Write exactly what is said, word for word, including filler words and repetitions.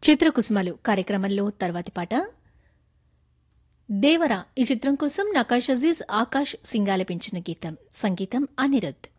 చిత్రకుసుమలు కార్యక్రమంలో తర్వాతి పాట దేవర ఈ చిత్రం కోసం నకాష్ అజీజ్ ఆకాష్ సింగ్ ఆలపించిన గీతం సంగీతం అనిరుద్.